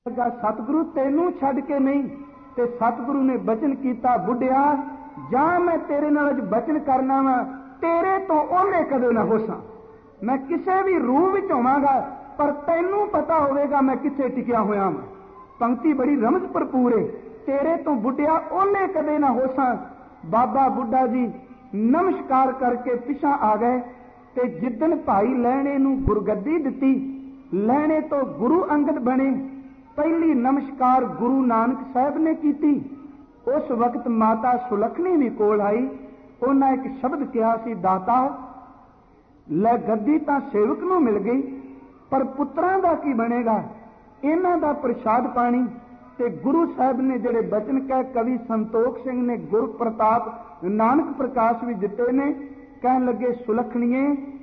सतगुरु तेनू छड्ड के नहीं। ते सतगुरु ने बचन किया, बुढ़िया जा मैं तेरे नाल बचन करना वा, तेरे तो ओले कदे ना होसा। मैं किसी भी रूह विच होवांगा पर तैनू पता होवेगा मैं किथे टिकिया होया वां। पंक्ति बड़ी रमज भरपूर है। तेरे तो बुढ़िया ओले कदे ना होसा। बाबा बुढ़ा जी नमस्कार करके पिछा आ गए ते जिदन भाई लहणे नू गुरगद्दी दिती, लहणे तो गुरु अंगद बने। पहली नमस्कार गुरु नानक साहब ने की। उस वक्त माता सुलखनी भी कोल आई। उन्हें एक शब्द कहा सी, दाता लै गद्दी तां सेवक नूं मिल गई पर पुत्रां दा की बनेगा, इन्हां दा प्रसाद पानी। ते गुरु साहब ने जिहड़े बचन कह कवि संतोख सिंह ने गुर प्रताप नानक प्रकाश भी दिते ने, कहन लगे सुलखणीए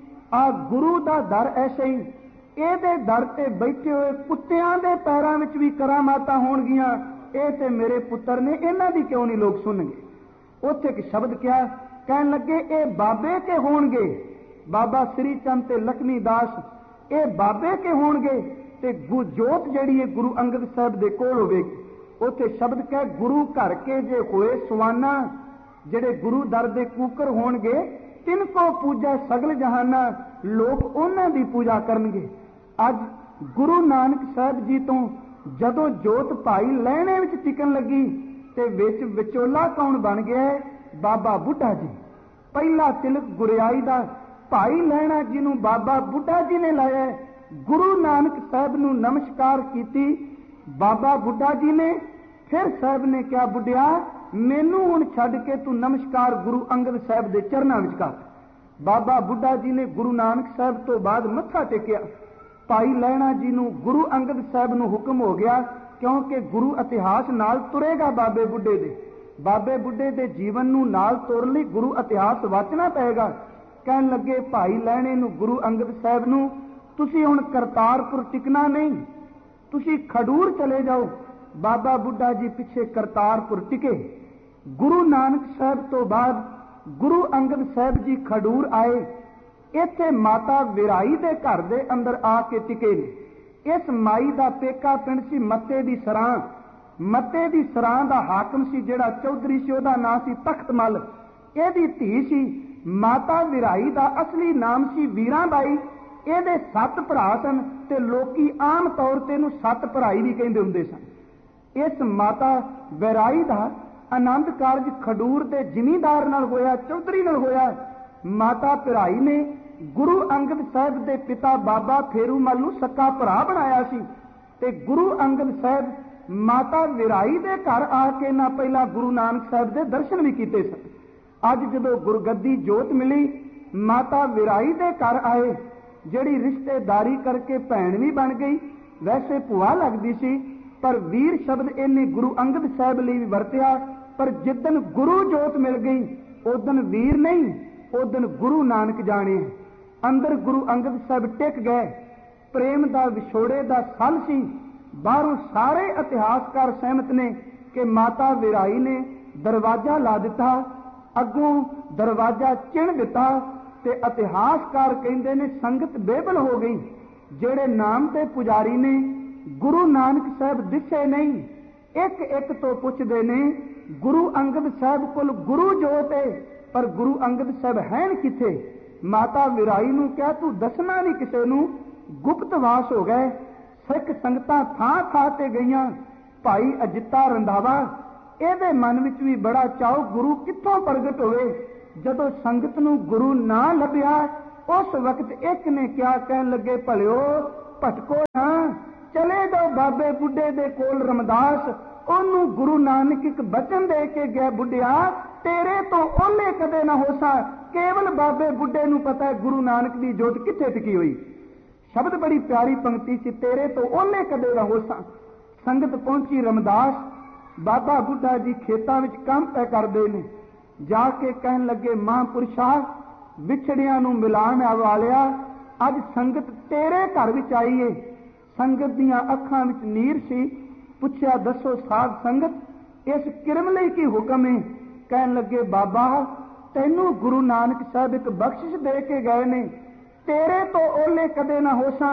आ गुरु दा दर ऐसे ही, ਇਹਦੇ ਦਰ ਤੇ ਬੈਠੇ ਹੋਏ ਕੁੱਤਿਆਂ ਦੇ ਪੈਰਾਂ ਵਿੱਚ ਵੀ ਕਰਾਮਾਤਾਂ ਹੋਣਗੀਆਂ। ਇਹ ਤੇ ਮੇਰੇ ਪੁੱਤਰ ਨੇ, ਇਹਨਾਂ ਦੀ ਕਿਉਂ ਨਹੀਂ ਲੋਕ ਸੁਣਨਗੇ। ਉੱਥੇ ਇੱਕ ਸ਼ਬਦ ਕਿਹਾ, ਕਹਿਣ ਲੱਗੇ ਇਹ ਬਾਬੇ ਕੇ ਹੋਣਗੇ। ਬਾਬਾ ਸ੍ਰੀ ਚੰਦ ਤੇ ਲਖਮੀ ਦਾਸ ਇਹ ਬਾਬੇ ਕੇ ਹੋਣਗੇ ਤੇ ਜੋਤ ਜਿਹੜੀ ਹੈ ਗੁਰੂ ਅੰਗਦ ਸਾਹਿਬ ਦੇ ਕੋਲ ਹੋਵੇਗੀ। ਉੱਥੇ ਸ਼ਬਦ ਕਹਿ ਗੁਰੂ ਘਰ ਕੇ ਜੇ ਹੋਏ ਸੁਆਨਾ, ਜਿਹੜੇ ਗੁਰੂ ਦਰ ਦੇ ਕੂਕਰ ਹੋਣਗੇ, ਤਿਨਕੋ ਪੂਜਾ ਸਗਲ ਜਹਾਨਾ, ਲੋਕ ਉਹਨਾਂ ਦੀ ਪੂਜਾ ਕਰਨਗੇ। ਅੱਜ ਗੁਰੂ ਨਾਨਕ ਸਾਹਿਬ ਜੀ ਤੋਂ ਜਦੋਂ ਜੋਤ ਭਾਈ ਲਹਿਣੇ ਵਿੱਚ ਟਿਕਣ ਲੱਗੀ ਤੇ ਵਿੱਚ ਵਿਚੋਲਾ ਕੌਣ ਬਣ ਗਿਆ? ਬਾਬਾ ਬੁੱਢਾ ਜੀ। ਪਹਿਲਾ ਤਿਲਕ ਗੁਰਿਆਈ ਦਾ ਭਾਈ ਲਹਿਣਾ ਜੀ ਨੂੰ ਬਾਬਾ ਬੁੱਢਾ ਜੀ ਨੇ ਲਾਇਆ। ਗੁਰੂ ਨਾਨਕ ਸਾਹਿਬ ਨੂੰ ਨਮਸਕਾਰ ਕੀਤੀ ਬਾਬਾ ਬੁੱਢਾ ਜੀ ਨੇ। ਫਿਰ ਸਾਹਿਬ ਨੇ ਕਿਹਾ, ਬੁੱਢਿਆ ਮੈਨੂੰ ਹੁਣ ਛੱਡ ਕੇ ਤੂੰ ਨਮਸਕਾਰ ਗੁਰੂ ਅੰਗਦ ਸਾਹਿਬ ਦੇ ਚਰਨਾਂ ਵਿੱਚ ਕਰ। ਬਾਬਾ ਬੁੱਢਾ ਜੀ ਨੇ ਗੁਰੂ ਨਾਨਕ ਸਾਹਿਬ ਤੋਂ ਬਾਅਦ ਮੱਥਾ ਟੇਕਿਆ। ਭਾਈ ਲਹਿਣਾ ਜੀ ਨੂੰ ਗੁਰੂ ਅੰਗਦ ਸਾਹਿਬ ਨੂੰ ਹੁਕਮ ਹੋ ਗਿਆ, ਕਿਉਂਕਿ ਗੁਰੂ ਇਤਿਹਾਸ ਨਾਲ ਤੁਰੇਗਾ ਬਾਬੇ ਬੁੱਢੇ ਦੇ। ਬਾਬੇ ਬੁੱਢੇ ਦੇ ਜੀਵਨ ਨੂੰ ਨਾਲ ਤੁਰਨ ਲਈ ਗੁਰੂ ਇਤਿਹਾਸ ਵਾਚਣਾ ਪਏਗਾ। ਕਹਿਣ ਲੱਗੇ ਭਾਈ ਲਹਿਣੇ ਨੂੰ ਗੁਰੂ ਅੰਗਦ ਸਾਹਿਬ ਨੂੰ, ਤੁਸੀਂ ਹੁਣ ਕਰਤਾਰਪੁਰ ਟਿਕਣਾ ਨਹੀਂ, ਤੁਸੀਂ ਖਡੂਰ ਚਲੇ ਜਾਓ। ਬਾਬਾ ਬੁੱਢਾ ਜੀ ਪਿੱਛੇ ਕਰਤਾਰਪੁਰ ਟਿਕੇ। ਗੁਰੂ ਨਾਨਕ ਸਾਹਿਬ ਤੋਂ ਬਾਅਦ ਗੁਰੂ ਅੰਗਦ ਸਾਹਿਬ ਜੀ ਖਡੂਰ ਆਏ। ਇੱਥੇ ਮਾਤਾ ਵਿਰਾਈ ਦੇ ਘਰ ਦੇ ਅੰਦਰ ਆ ਕੇ ਟਿਕੇ ਨੇ। ਇਸ ਮਾਈ ਦਾ ਪੇਕਾ ਪਿੰਡ ਸੀ ਮੱਤੇ ਦੀ ਸਰਾਂ। ਮੱਤੇ ਦੀ ਸਰਾਂ ਦਾ ਹਾਕਮ ਸੀ ਜਿਹੜਾ ਚੌਧਰੀ ਸੀ, ਉਹਦਾ ਨਾਂ ਸੀ ਤਖਤ ਮੱਲ। ਇਹਦੀ ਧੀ ਸੀ ਮਾਤਾ ਵਿਰਾਈ ਦਾ ਅਸਲੀ ਨਾਮ ਸੀ ਵੀਰਾਂ ਬਾਈ। ਇਹਦੇ 7 ਭਰਾ ਸਨ ਤੇ ਲੋਕੀ ਆਮ ਤੌਰ ਤੇ ਇਹਨੂੰ 7 ਭਰਾਈ ਵੀ ਕਹਿੰਦੇ ਹੁੰਦੇ ਸਨ। ਇਸ ਮਾਤਾ ਵਿਰਾਈ ਦਾ ਆਨੰਦ ਕਾਰਜ ਖਡੂਰ ਦੇ ਜ਼ਿਮੀਂਦਾਰ ਨਾਲ ਹੋਇਆ, ਚੌਧਰੀ ਨਾਲ ਹੋਇਆ। ਮਾਤਾ ਭਰਾਈ ਨੇ ਗੁਰੂ ਅੰਗਦ ਸਾਹਿਬ ਦੇ ਪਿਤਾ ਬਾਬਾ ਫੇਰੂਮਲ ਨੂੰ ਸਕਾ ਭਰਾ ਬਣਾਇਆ ਸੀ ਤੇ ਗੁਰੂ ਅੰਗਦ ਸਾਹਿਬ ਮਾਤਾ ਵਿਰਾਈ ਦੇ ਘਰ ਆ ਕੇ ਨਾ ਪਹਿਲਾਂ ਗੁਰੂ ਨਾਨਕ ਸਾਹਿਬ ਦੇ ਦਰਸ਼ਨ ਵੀ ਕੀਤੇ ਸਨ। ਅੱਜ ਜਦੋਂ ਗੁਰਗੱਦੀ ਜੋਤ ਮਿਲੀ, ਮਾਤਾ ਵਿਰਾਈ ਦੇ ਘਰ ਆਏ, ਜਿਹੜੀ ਰਿਸ਼ਤੇਦਾਰੀ ਕਰਕੇ ਭੈਣ ਵੀ ਬਣ ਗਈ, ਵੈਸੇ ਭੂਆ ਲੱਗਦੀ ਸੀ, ਪਰ ਵੀਰ ਸ਼ਬਦ ਇਹਨੇ ਗੁਰੂ ਅੰਗਦ ਸਾਹਿਬ ਲਈ ਵੀ ਵਰਤਿਆ। ਪਰ ਜਿੱਦਣ ਗੁਰੂ ਜੋਤ ਮਿਲ ਗਈ ਉਦਣ ਵੀਰ ਨਹੀਂ, ਉਦਣ ਗੁਰੂ ਨਾਨਕ ਜਾਣੇ। ਅੰਦਰ ਗੁਰੂ ਅੰਗਦ ਸਾਹਿਬ ਟਿਕ ਗਏ। ਪ੍ਰੇਮ ਦਾ ਵਿਛੋੜੇ ਦਾ ਸਲ ਸੀ। ਬਾਹਰੋਂ ਸਾਰੇ ਇਤਿਹਾਸਕਾਰ ਸਹਿਮਤ ਨੇ ਕਿ ਮਾਤਾ ਵਿਰਾਈ ਨੇ ਦਰਵਾਜ਼ਾ ਲਾ ਦਿੱਤਾ, ਅੱਗੋਂ ਦਰਵਾਜ਼ਾ ਚਿਣ ਦਿੱਤਾ ਤੇ ਇਤਿਹਾਸਕਾਰ ਕਹਿੰਦੇ ਨੇ ਸੰਗਤ ਬੇਬਲ ਹੋ ਗਈ। ਜਿਹੜੇ ਨਾਮ ਤੇ ਪੁਜਾਰੀ ਨੇ ਗੁਰੂ ਨਾਨਕ ਸਾਹਿਬ ਦਿਸੇ ਨਹੀਂ, ਇੱਕ ਇੱਕ ਤੋਂ ਪੁੱਛਦੇ ਨੇ ਗੁਰੂ ਅੰਗਦ ਸਾਹਿਬ ਕੋਲ ਗੁਰੂ ਜੋਤ ਹੈ ਪਰ ਗੁਰੂ ਅੰਗਦ ਸਾਹਿਬ ਹੈਨ ਕਿੱਥੇ? ਮਾਤਾ ਵਿਰਾਈ ਨੂੰ ਕਿਹਾ ਤੂੰ ਦੱਸਣਾ ਨਹੀਂ ਕਿਸੇ ਨੂੰ, ਗੁਪਤਵਾਸ ਹੋ ਗਏ। ਸਿੱਖ ਸੰਗਤਾਂ ਥਾਂ ਥਾਂ ਤੇ ਗਈਆਂ। ਭਾਈ ਅਜਿੱਤਾ ਰੰਧਾਵਾ, ਇਹਦੇ ਮਨ ਵਿੱਚ ਵੀ ਬੜਾ ਚਾਉ ਗੁਰੂ ਕਿੱਥੋਂ ਪ੍ਰਗਟ ਹੋਵੇ। ਜਦੋਂ ਸੰਗਤ ਨੂੰ ਗੁਰੂ ਨਾ ਲੱਭਿਆ ਉਸ ਵਕਤ ਇੱਕ ਨੇ ਕਿਹਾ, ਕਹਿਣ ਲੱਗੇ ਭਲਿਓ ਭਟਕੋ ਨਾ, ਚਲੇ ਜਾਓ ਬਾਬੇ ਬੁੱਢੇ ਦੇ ਕੋਲ ਰਮਦਾਸ। ਉਹਨੂੰ ਗੁਰੂ ਨਾਨਕ ਇੱਕ ਬਚਨ ਦੇ ਕੇ ਗਿਆ, ਬੁੱਢਿਆ ਤੇਰੇ ਤੋਂ ਓਲੇ ਕਦੇ ਨਾ ਹੋਸਾ। ਕੇਵਲ ਬਾਬੇ ਬੁੱਢੇ ਨੂੰ ਪਤਾ ਹੈ ਗੁਰੂ ਨਾਨਕ ਦੀ ਜੋਤ ਕਿੱਥੇ ਟਿਕੀ ਹੋਈ। ਸ਼ਬਦ ਬੜੀ ਪਿਆਰੀ ਪੰਕਤੀ ਸੀ, ਤੇਰੇ ਤੋਂ ਓਲੇ ਕਦੇ ਨਾ ਹੋਸਾ। ਸੰਗਤ ਪਹੁੰਚੀ ਰਮਦਾਸ। ਬਾਬਾ ਬੁੱਢਾ ਜੀ ਖੇਤਾਂ ਵਿੱਚ ਕੰਮ ਤੈ ਕਰਦੇ ਨੇ। ਜਾ ਕੇ ਕਹਿਣ ਲੱਗੇ, ਮਹਾਂਪੁਰਸ਼ਾ ਵਿਛੜਿਆਂ ਨੂੰ ਮਿਲਾਣ ਵਾਲਿਆ, ਅੱਜ ਸੰਗਤ ਤੇਰੇ ਘਰ ਵਿੱਚ ਆਈ ਏ। ਸੰਗਤ ਦੀਆਂ ਅੱਖਾਂ ਵਿੱਚ ਨੀਰ ਸੀ। ਪੁੱਛਿਆ, ਦੱਸੋ ਸਾਧ ਸੰਗਤ ਇਸ ਕਿਰਮ ਲਈ ਕੀ ਹੁਕਮ ਹੈ? ਕਹਿਣ ਲੱਗੇ, ਬਾਬਾ ਤੈਨੂੰ ਗੁਰੂ ਨਾਨਕ ਸਾਹਿਬ ਇੱਕ ਬਖਸ਼ਿਸ਼ ਦੇ ਕੇ ਗਏ ਨੇ, ਤੇਰੇ ਤੋਂ ਓਲੇ ਕਦੇ ਨਾ ਹੋਸਾਂ।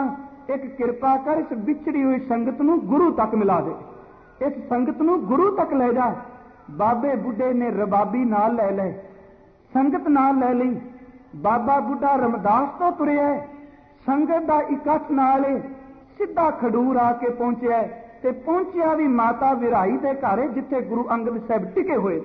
एक किरपा कर इस बिछड़ी हुई संगत नूं गुरु तक मिला दे, इस संगत नूं गुरु तक ले जा। बाबे बुढ़े ने रबाबी नाल लै ले, संगत नाल लै लई। बाबा बुढ़ा रमदास तो तुरिया, संगत दा इकट्ठ नाल सीधा खडूर आके पहुंचिया, ते पहुंचिया भी माता विराई दे घर जिथे गुरु अंगद साहब टिके हुए।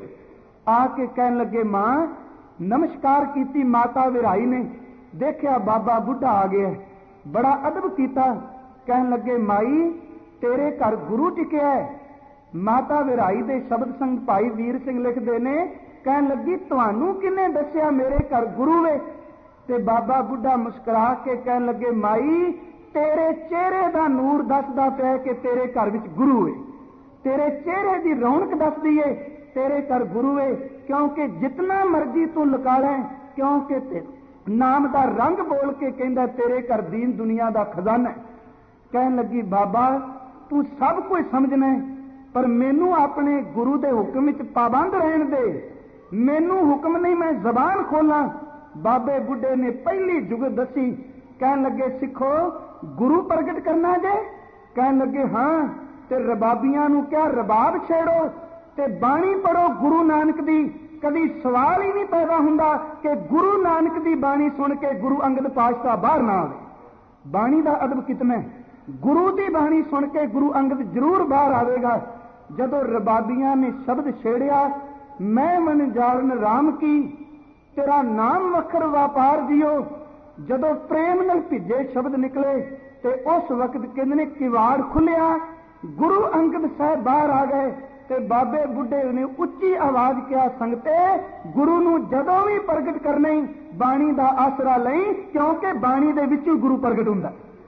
आके कहन लगे मां, नमस्कार कीती माता विराई ने, देखिया बाबा बुढ़ा आ गया, बड़ा अदब किया। कहन लगे माई तेरे घर गुरु टिकिया है। माता विराई दे शब्द संग भाई वीर सिंह लिखते ने, कहन लगी तुहानू किने दसिया मेरे घर गुरु वे? ते बाबा बुढ़ा मुस्कुरा के कहन लगे माई तेरे चेहरे दा नूर दसदा पिया कि तेरे घर विच गुरु है, तेरे चेहरे दी रौनक दसदी है तेरे घर गुरु है। क्योंकि जितना मर्जी तू लुका लै, क्योंकि नाम दा रंग बोल के कहंदा तेरे घर दीन दुनिया दा खजाना है। कहन लगी बाबा तू सब कुछ समझना है, पर मैनू अपने गुरु दे हुक्म विच पाबंद रहन दे, मैनू हुक्म नहीं मैं जबान खोला। बाबे बुढ़े ने पहली जुगत दसी। कहन लगे सिखो गुरु प्रगट करना जे? कहन लगे हाँ। ते रबाबियां नू क्या रबाब छेड़ो ते बाणी पढ़ो गुरु नानक दी। कभी सवाल ही नहीं पैदा हुंदा कि गुरु नानक दी बाणी सुन के गुरु अंगद पातशाह बाहर ना आवे। बाणी दा अदब कितना है, गुरु दी बाणी सुन के गुरु अंगद जरूर बाहर आवेगा। जदों रबाबियां ने शब्द छेड़िया, मैं मन जालन राम की, तेरा नाम वखर व्यापार दियो, जदों प्रेम नाल भिजे शब्द निकले ते उस वक्त कहंदे ने किवाड़ खुलिया, गुरु अंगद साहब बाहर आ गए। ते बाबे बुढ़े ने उच्ची आवाज किया, संगते गुरु नूं जदों भी प्रगट करना बाणी दा आसरा लई, क्योंकि बाणी दे विच गुरु प्रगट हुंदा।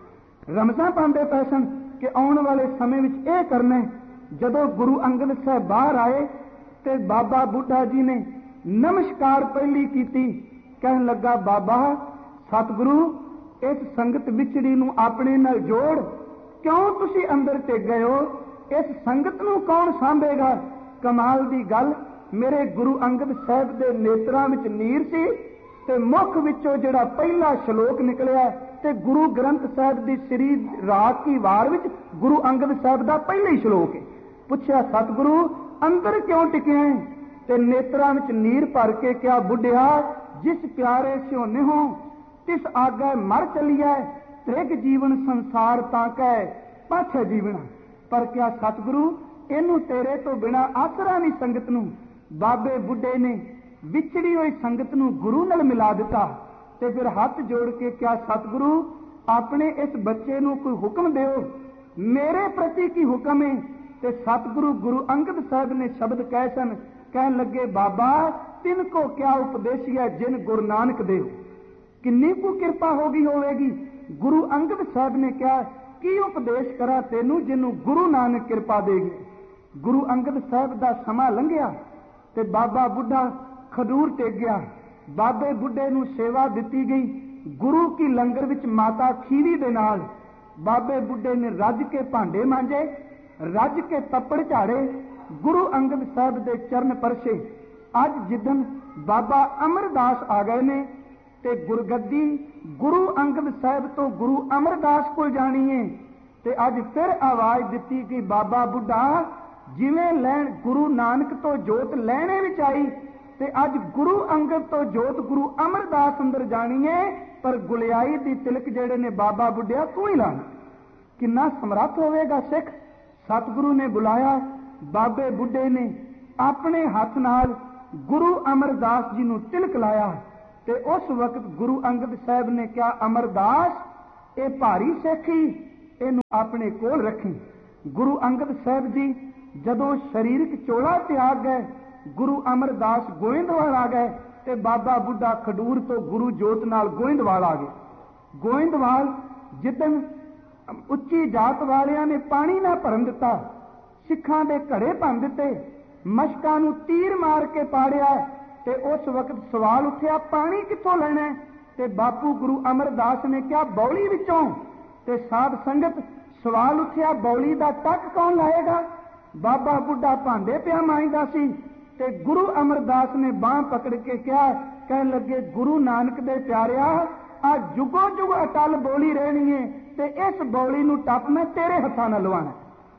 रमजां पांदे पैसन कि आउण वाले समय विच इह करना। जदों गुरु अंगद साहब बाहर आए ते बाबा बुढ़ा जी ने नमस्कार पहली कीती। कहन लगा बाबा सतगुरु इस संगत विछड़ी नूं अपने नाल जोड़, क्यों तुसी अंदर टिक गए हो? इस संगत नूं कौन सांभेगा? कमाल दी गल, मेरे गुरु अंगद साहब दे नेत्रां विच नीर सी ते मुख विचों जिहड़ा पहला श्लोक निकलिया ते गुरु ग्रंथ साहब दी श्री राग की वार विच गुरु अंगद साहब दा पहला ही श्लोक है। पुछया सतगुरु अंदर क्यों टिके हैं? ते नेत्रां विच नीर भर के क्या बुढ़िया जिस प्यारे स्योने हो तिस आगे मर चलिया, त्रिग जीवन संसार ताकै पाछे जीवना। पर क्या सतगुरु इनू तेरे तो बिना आसरा नहीं संगत नूं? बाबे बुढ़े ने विछड़ी हुई संगत नूं गुरु नाल मिला दिता। ते फिर हाथ जोड़ के क्या सतगुरु अपने इस बच्चे नूं कोई हुक्म दिओ, मेरे प्रति की हुक्म है? ते सतगुरु गुरु अंगद साहब ने शब्द कहे सन। कहन लगे बाबा तिनको क्या उपदेशिया जिन गुरु नानक देव, किन्नी को कृपा होगी होवेगी। गुरु अंगद साहब ने क्या की उपदेश करा तेनू जिन्नू गुरु नानक कृपा देगी। गुरु अंगद साहब दा समा लंघिया ते बाबा बुढ़ा खडूर टेक गया। बाबे बुढ़े नू सेवा दिती गई गुरु की लंगर विच माता खीवी दे नाल। बाबे बुढ़े ने रज के भांडे मांजे, रज के तप्पड़ झाड़े, गुरु अंगद साहब दे चरण परसे। अज जिदन बाबा अमरदास आ गए ने ते गुरगद्दी गुरु अंगद साहब तो गुरु अमरदास को जानी है। ते अज फिर आवाज दी कि बाबा बुढ़ा जिवें लैन गुरु नानक तो जोत लैने विच आई ते अज गुरु अंगद तो जोत गुरु अमरदास अंदर जानी है। पर गुलियाई दी तिलक जेड़े ने बाबा बुढ़िया तू ही लाना। किन्ना समर्थ होवेगा सिख। सतगुरु ने बुलाया, बाबे बुढ़े ने अपने हाथ नाल गुरु अमरदास जी नूं तिलक लाया। ते उस वक्त गुरु अंगद साहब ने क्या अमरदास ये भारी सिखी इनू अपने कोल रखी। गुरु अंगद साहब जी जदों शरीरक चोला त्याग गए, गुरु अमरदास गोइंदवाल आ गए ते बाबा बुढ़ा खडूर तो गुरु जोत नाल गोइंदवाल आ गए। गोइंदवाल जिदन उच्ची जात वालियां ने पानी ना भरन दिता, सिखां दे घड़े भन दिते, मशकां नूं तीर मार के पाड़िया ते उस वक्त सवाल उठिया पानी कित्थों लेना? ते बापू गुरु अमरदास ने क्या बौली विचों? ते साध संगत सवाल उठिया बौली दा टक कौन लाएगा? बाबा बुढ़ा भांडे पिया मांजदा सी ते गुरु अमरदास ने बांह पकड़ के क्या कहन लगे गुरु नानक दे प्यारिया आ जुगो जुग अटल बौली रहनी है, ते इस बौली नूं टप मैं तेरे हत्थां नाल लवाना।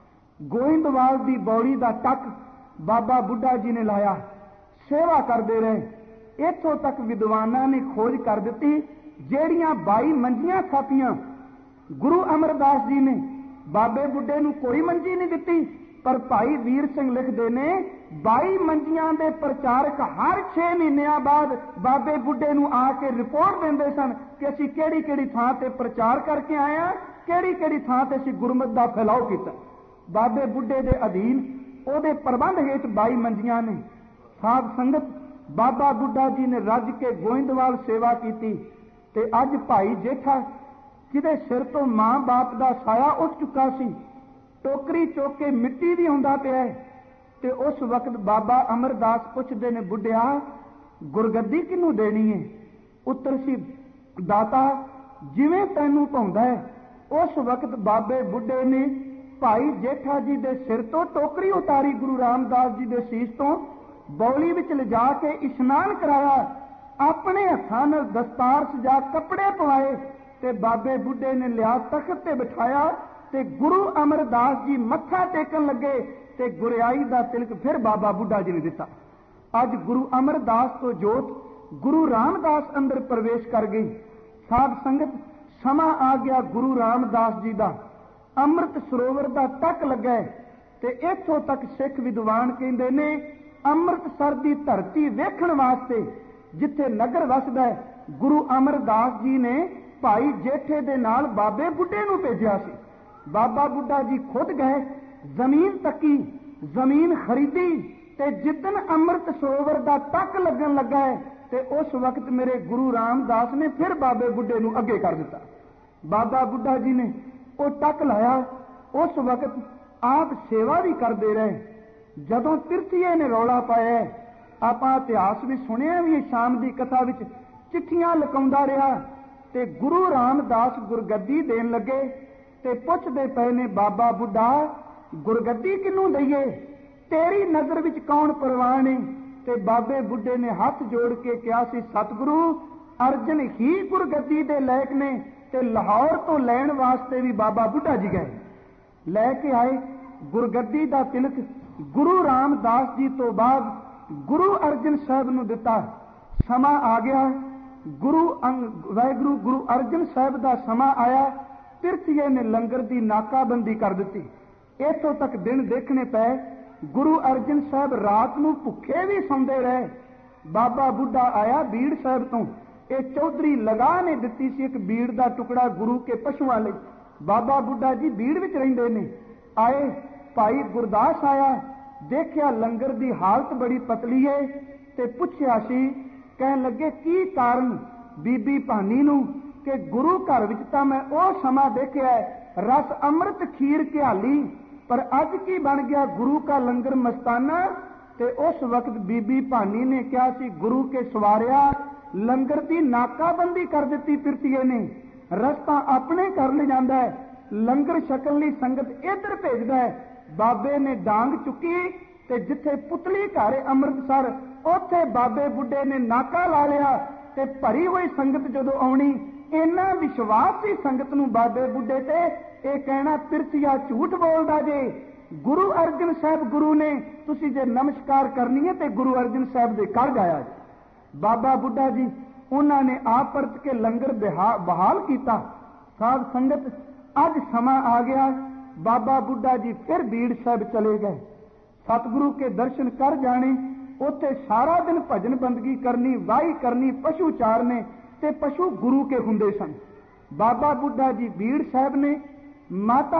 गोइंदवाल दी बौली दा टक बाबा बुढ़ा जी ने लाया, सेवा करते रहे। इत्थों तक विद्वानां ने खोज कर दी, ਜਿਹੜੀਆਂ 22 ਮੰਜੀਆਂ ਥਾਪੀਆਂ गुरु अमरदास जी ने बाबे बुढ़े नूं कोई मंजी नहीं दिती, पर भाई वीर सिंह लिखते ने 22 मंजियां दे प्रचारक हर 6 महीनों बाद बाबे बुढ़े नूं आके रिपोर्ट देंदे सन कि असीं किहड़ी किहड़ी थां ते प्रचार करके आए हां, किहड़ी किहड़ी थां ते असीं गुरमत दा फैलाव कीता। बाबे बुढ़े दे अधीन ਉਹਦੇ प्रबंध हेठ 22 मंजियां ने। साध संगत बाबा बुढ़ा जी ने रज के गोइंदवाल सेवा की, ते अज भाई जेठा जिहदे सिर तो मां बाप का साया उठ चुका सी, टोकरी चुक के मिट्टी भी आउंदा पिया है। ते उस वक्त बाबा अमरदास पुछदे ने, बुढ़िया गुरगद्दी किनू देनी है? उत्तर सी, दाता जिवें तैनू भाउंदा है। उस वक्त बाबे बुढ़े ने भाई जेठा जी दे सिर तो टोकरी उतारी, गुरु रामदास जी दे सीस तो बौली विच लिजा के इशनान कराया, अपने हत्थां नाल दस्तार सजा कपड़े पवाए, ते बाबे बुढ़े ने लिया तख्त ते बिठाया, ते गुरु अमरदास जी मत्था टेकन लगे, ते गुरियाई दा तिलक फिर बाबा बुढ़ा जी ने दिता। अज गुरु अमरदास तो जोत गुरु रामदास अंदर प्रवेश कर गई। साध संगत समा आ गया गुरु रामदास जी का अमृत सरोवर का टक लगा, ते इत्थों तक सिख विद्वान कहते ने अमृतसर की धरती वेखण वास्ते जिथे नगर वसदा है, गुरु अमरदास जी ने भाई जेठे दे नाल बाबे बुढ़े नूं भेजिया सी। बाबा बुढ़ा जी खुद गए, जमीन तकी, जमीन खरीदी, ते जिदन अमृत सरोवर का टक लगन लगा है, ते उस वक्त मेरे गुरु रामदास ने फिर बाबे बुढ़े नूं अगे कर दिता। बाबा बुढ़ा जी ने वो टक लाया। उस वक्त आप सेवा भी करते रहे। जदों तिरथीए ने रौला पाया, आपां इतिहास भी सुनिया भी, शाम की कथा विच चिट्ठियां लकाउंदा रहा, ते गुरु रामदास गुरगद्दी देन लगे, ते पुछदे पए ने, बाबा बुढ़ा गुरगद्दी किनू दईए? तेरी नजर विच कौन परवान है? ते बाबे बुढ़े ने हाथ जोड़ के कहा सी, सतगुरु अर्जन ही गुरगद्दी दे लायक ने, ते लाहौर तो लैण वास्ते भी बाबा बुढ़ा जी गए, लैके आए। गुरगद्दी दा तिलक गुरु रामदास जी तो बाद गुरु अर्जन साहब नूं दिता। समा आ गया, वाहिगुरु गुरु अर्जन साहब का समा आया। तिरथीए ने लंगर की नाकाबंदी कर दी। इत्थों तक दिन देखने पे गुरु अर्जन साहब रात नूं भुखे भी सौंदे रहे। बाबा बुढ़ा आया बीड़ साहब तो, ये चौधरी लगा ने दिती सी एक बीड़ का टुकड़ा गुरु के पशुओं लई। बाबा बुढ़ा जी बीड़ विच रहिंदे ने। आए भाई गुरदास आया, देखिया लंगर की हालत बड़ी पतली है, ते पुछया सी, कहन लगे की कारण बीबी भानी नूं कि गुरु घर विच तां मैं ओ समा देखिया रस अमृत खीर घियाली, पर अज की बन गया गुरु का लंगर मस्ताना। ते उस वक्त बीबी भानी ने कहा सी, गुरु के सवारिया लंगर की नाकाबंदी कर दी तिरथीए ने, रस्ता अपने घर ले जाता है, लंगर छकण लई संगत इधर भेजदा है। बाबे ने डांग चुकी, ते जिथे पुतली घर अमृतसर उत्थे बाबे बुढ़े ने नाका ला लिया, ते भरी हुई संगत जदों आउणी, इन्ना विश्वास सी संगत नूं बाबे बुढ़े ते, ये कहना तिरथिया झूठ बोलदा जे, गुरु अर्जन साहब गुरु ने, तुसी जे नमस्कार करनी है ते गुरु अर्जन साहब दे घर जाया। बाबा बुढ़ा जी उन्होंने आप परत के लंगर बहाल किया। साध संगत अज समा आ गया, बाबा बुढ़ा जी फिर बीड़ साहब चले गए। सतगुरु के दर्शन कर जाने, उत्थे सारा दिन भजन बंदगी करनी, वाही करनी, पशु चारने, ते पशु गुरु के हुंदे सन। बाबा बुढ़ा जी बीड़ साहब ने माता